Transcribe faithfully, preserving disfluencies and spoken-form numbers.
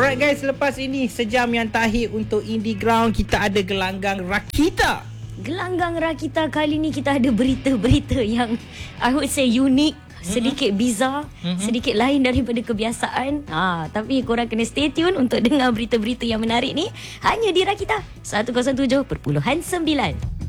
Alright guys, selepas ini sejam yang terakhir untuk Indie Ground, kita ada gelanggang Rakita. Gelanggang Rakita kali ni kita ada berita-berita yang I would say unik, sedikit bizarre, mm-hmm. sedikit lain daripada kebiasaan. Ha, tapi korang kena stay tune untuk dengar berita-berita yang menarik ni hanya di Rakita seratus tujuh perpuluhan sembilan.